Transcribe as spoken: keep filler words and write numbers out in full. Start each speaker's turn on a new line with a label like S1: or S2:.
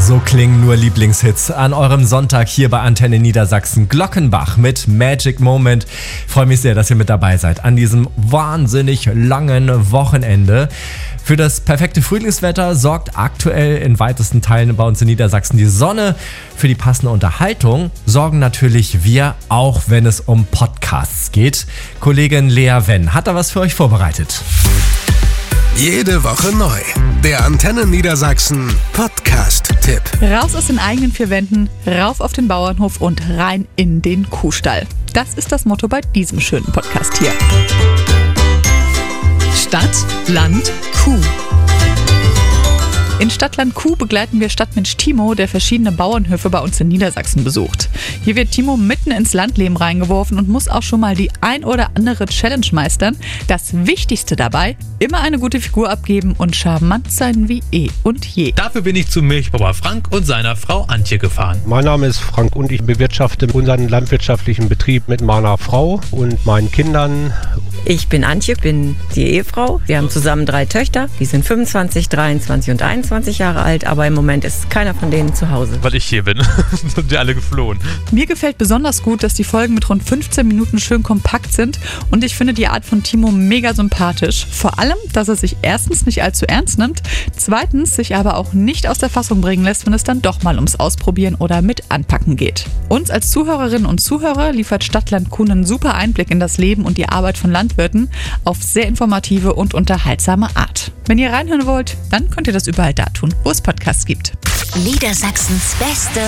S1: So klingen nur Lieblingshits an eurem Sonntag hier bei Antenne Niedersachsen. Glockenbach mit Magic Moment. Ich freue mich sehr, dass ihr mit dabei seid an diesem wahnsinnig langen Wochenende. Für das perfekte Frühlingswetter sorgt aktuell in weitesten Teilen bei uns in Niedersachsen die Sonne. Für die passende Unterhaltung sorgen natürlich wir, auch wenn es um Podcasts geht. Kollegin Lea Wenn hat da was für euch vorbereitet.
S2: Jede Woche neu. Der Antenne Niedersachsen Podcast-Tipp.
S3: Raus aus den eigenen vier Wänden, rauf auf den Bauernhof und rein in den Kuhstall. Das ist das Motto bei diesem schönen Podcast hier. Stadt, Land, Kuh. In Stadtland Kuh begleiten wir Stadtmensch Timo, der verschiedene Bauernhöfe bei uns in Niedersachsen besucht. Hier wird Timo mitten ins Landleben reingeworfen und muss auch schon mal die ein oder andere Challenge meistern. Das Wichtigste dabei, immer eine gute Figur abgeben und charmant sein wie eh und je.
S4: Dafür bin ich zu Milchbauer Frank und seiner Frau Antje gefahren.
S5: Mein Name ist Frank und ich bewirtschafte unseren landwirtschaftlichen Betrieb mit meiner Frau und meinen Kindern.
S6: Ich bin Antje, bin die Ehefrau. Wir haben zusammen drei Töchter. Die sind fünfundzwanzig, dreiundzwanzig und einundzwanzig Jahre alt, aber im Moment ist keiner von denen zu Hause.
S4: Weil ich hier bin, sind wir alle geflohen.
S3: Mir gefällt besonders gut, dass die Folgen mit rund fünfzehn Minuten schön kompakt sind und ich finde die Art von Timo mega sympathisch. Vor allem, dass er sich erstens nicht allzu ernst nimmt, zweitens sich aber auch nicht aus der Fassung bringen lässt, wenn es dann doch mal ums Ausprobieren oder mit Anpacken geht. Uns als Zuhörerinnen und Zuhörer liefert Stadtland Kuh einen super Einblick in das Leben und die Arbeit von Landwirten auf sehr informative und unterhaltsame Art. Wenn ihr reinhören wollt, dann könnt ihr das überall da tun, wo es Podcasts gibt.
S7: Niedersachsens beste